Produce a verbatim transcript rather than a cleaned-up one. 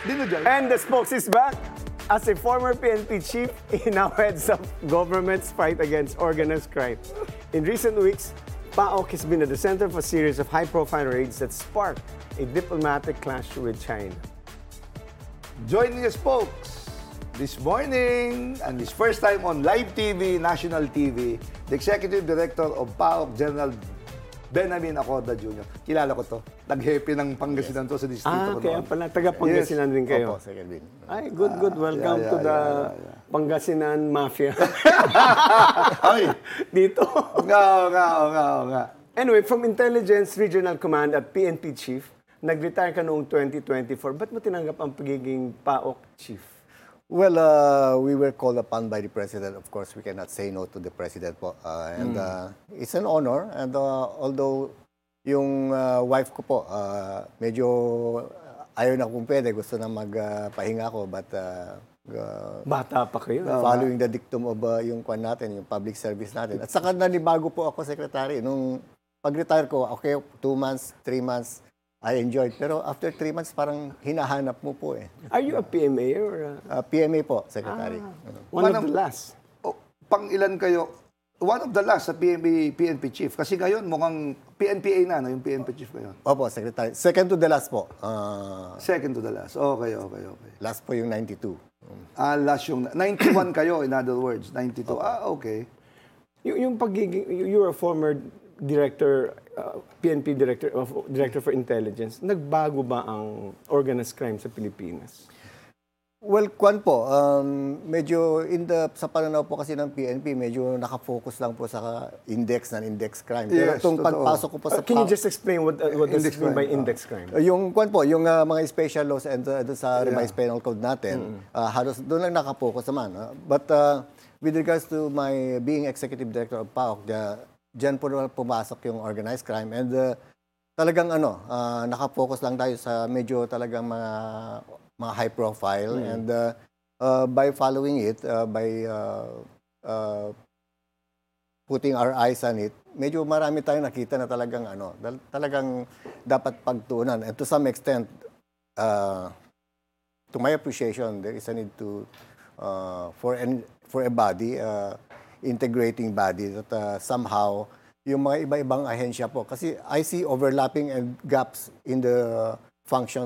Dino Joy. And the spokes is back. As a former P N P chief, he now heads up government's fight against organized crime. In recent weeks, PAOK has been at the center of a series of high-profile raids that sparked a diplomatic clash with China. Joining us, folks, this morning, and his first time on live T V, national T V, the Executive Director of PAOK, General Benamin Acosta Junior Kilala ko to. Nag-happy ng Pangasinan to sa distrito Ah, ko kaya noon. pala, taga-Pangasinan rin kayo. Opo, Sir Kelvin. Ay, good, good. Welcome yeah, to yeah, the yeah, yeah. Pangasinan Mafia. Ay! Dito. Nga, nga, nga, nga. Anyway, from Intelligence Regional Command at P N P Chief, nag-retire ka noong twenty twenty-four. Ba't mo tinanggap ang pagiging PAOK Chief? Well, uh, we were called upon by the President. Of course, we cannot say no to the President po. Uh, and uh, it's an honor. And uh, although yung uh, wife ko po, uh, medyo ayaw na kung pwede, gusto na magpahinga ko. But uh, uh, Bata pa kayo. following the dictum of uh, yung kwan natin, yung public service natin. At saka nanibago po ako, Secretary. Nung pag-retire ko, okay, two months, three months, I enjoyed. Pero after three months, parang hinahanap mo po eh. Are you a P M A or a... Uh, P M A po, Secretary. one One of of- the last? O, pang ilan kayo? One of the last sa P N P, P N P Chief. Kasi ngayon, mukhang P N P A na, no? Yung P N P Chief ngayon. Opo, Secretary. Second to the last po. Uh, Second to the last. Okay, okay, okay. last po yung ninety-two. Ah, last yung... ninety-one kayo, in other words. ninety-two. Ah, okay. Y- yung pagiging... You were a former director, uh, P N P director, of, director for intelligence. Nagbago ba ang organized crime sa Pilipinas? Well, kwan po, um, medyo in the, sa pananaw po kasi ng P N P, medyo nakafocus lang po sa index na index crime. Pero Yes, itong totoo. pagpasok ko po sa... Uh, can you pa- just explain what, uh, what does Index it mean by crime, ah. index crime? Uh, yung kwan po, yung uh, mga special laws and uh, doon sa revised penal code natin, uh, halos doon lang nakapokus naman. Uh, but uh, with regards to my being executive director of PAOK, uh, dyan po naman pumasok yung organized crime. And uh, talagang ano, uh, nakapokus lang tayo sa medyo talagang mga, mga high profile. And uh, uh, by following it, uh, by uh, uh, putting our eyes on it, medyo marami tayong nakita na talagang ano, dal- talagang dapat pagtuunan. And to some extent, uh, to my appreciation, there is a need to uh, for an, for a body, uh, integrating body that uh, somehow yung mga iba-ibang ahensya po kasi I see overlapping and gaps in the functions